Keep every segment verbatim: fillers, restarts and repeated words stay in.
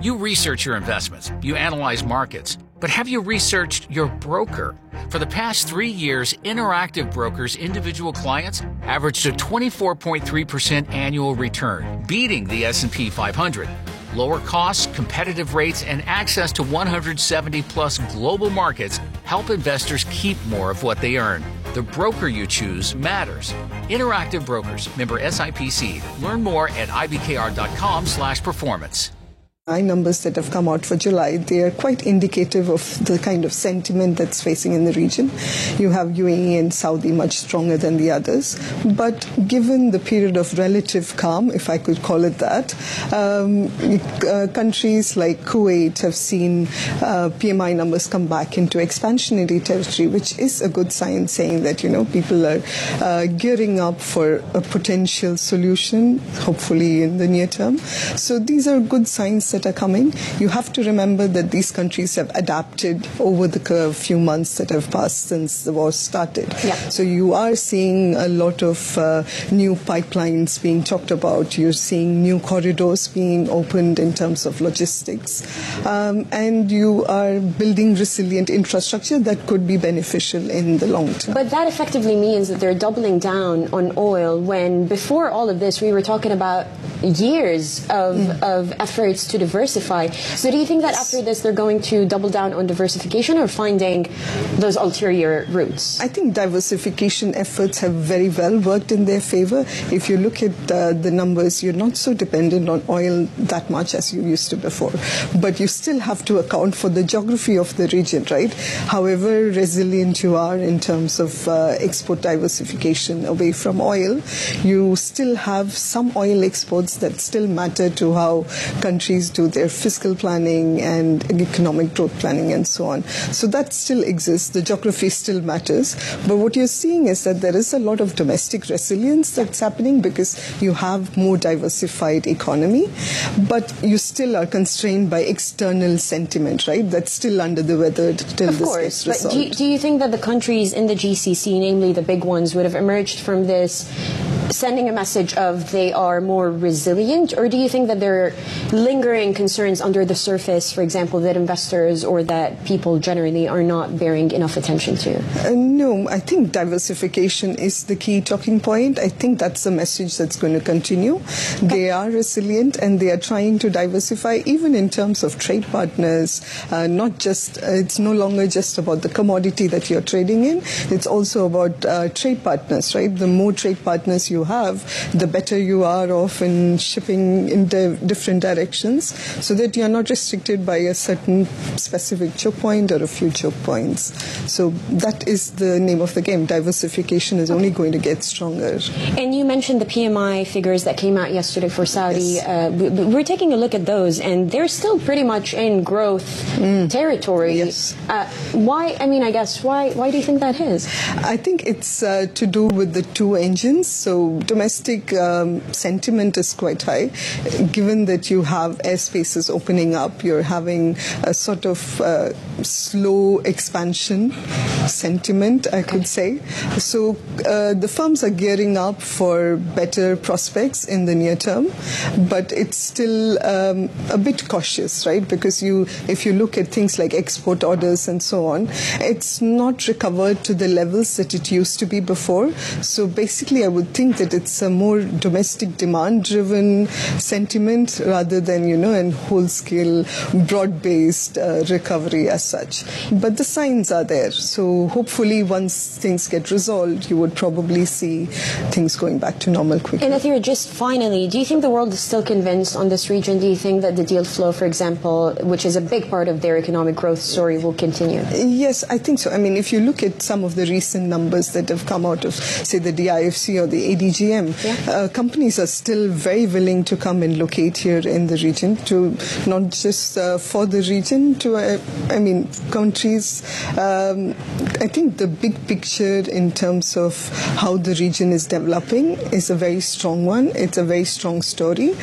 You research your investments, you analyze markets, but have you researched your broker? For the past three years, Interactive Brokers' individual clients averaged a twenty-four point three percent annual return, beating the S and P five hundred. Lower costs, competitive rates, and access to one hundred seventy plus global markets help investors keep more of what they earn. The broker you choose matters. Interactive Brokers, member S I P C. Learn more at I B K R dot com slash performance. Numbers that have come out for July, they are quite indicative of the kind of sentiment that's facing in the region. You have U A E and Saudi much stronger than the others, but given the period of relative calm, if I could call it that, um, uh, countries like Kuwait have seen uh, P M I numbers come back into expansionary territory, which is a good sign, saying that, you know, people are uh, gearing up for a potential solution, hopefully in the near term. So these are good signs that are coming. You have to remember that these countries have adapted over the few months that have passed since the war started. Yeah. So you are seeing a lot of uh, new pipelines being talked about. You're seeing new corridors being opened in terms of logistics. Um, and you are building resilient infrastructure that could be beneficial in the long term. But that effectively means that they're doubling down on oil when before all of this we were talking about years of, mm. of efforts to diversify. So do you think that after this they're going to double down on diversification or finding those ulterior routes? I think diversification efforts have very well worked in their favor. If you look at uh, the numbers, you're not so dependent on oil that much as you used to before. But you still have to account for the geography of the region, right? However resilient you are in terms of uh, export diversification away from oil, you still have some oil exports that still matter to how countries do their fiscal planning and economic growth planning and so on. So that still exists. The geography still matters. But what you're seeing is that there is a lot of domestic resilience that's happening because you have more diversified economy, but you still are constrained by external sentiment, right? That's still under the weather till of this course, gets but resolved. do you, do you think that the countries in the G C C, namely the big ones, would have emerged from this sending a message of they are more resilient, or do you think that there are lingering concerns under the surface, for example, that investors or that people generally are not bearing enough attention to? Uh, no, I think diversification is the key talking point. I think that's the message that's going to continue. Okay. They are resilient and they are trying to diversify even in terms of trade partners. Uh, not just, uh, it's no longer just about the commodity that you're trading in. It's also about uh, trade partners, right? The more trade partners you have, the better you are off in shipping in di- different directions, so that you're not restricted by a certain specific choke point or a few choke points. So that is the name of the game. Diversification is only going to get stronger. And you mentioned the P M I figures that came out yesterday for Saudi. Yes. Uh, we, we're taking a look at those, and they're still pretty much in growth mm. territory. Yes. Uh, why? I mean, I guess why? Why do you think that is? I think it's uh, to do with the two engines. So domestic um, sentiment is quite high, given that you have airspaces opening up. You're having a sort of uh, slow expansion sentiment, I could say. So uh, the firms are gearing up for better prospects in the near term, but it's still um, a bit cautious, right? Because you, if you look at things like export orders and so on, it's not recovered to the levels that it used to be before. So basically, I would think that it's a more domestic demand-driven sentiment rather than, you know, an whole-scale, broad-based uh, recovery as such. But the signs are there. So hopefully once things get resolved, you would probably see things going back to normal quickly. And Athira, just finally, do you think the world is still convinced on this region? Do you think that the deal flow, for example, which is a big part of their economic growth story, will continue? Yes, I think so. I mean, if you look at some of the recent numbers that have come out of, say, the D I F C or the A D G M, yeah. uh, companies are still very willing to come and locate here in the region, to not just uh, for the region, to, uh, I mean, countries. Um, I think the big picture in terms of how the region is developing is a very strong one. It's a very strong story.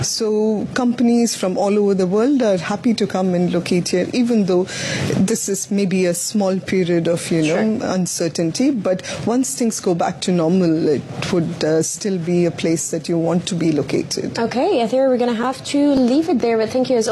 So companies from all over the world are happy to come and locate here, even though this is maybe a small period of, you know, sure. uncertainty. But once things go back to normal, it would uh, still be a place that you want to be located. Okay, Athira, we're going to have to leave it there, but thank you as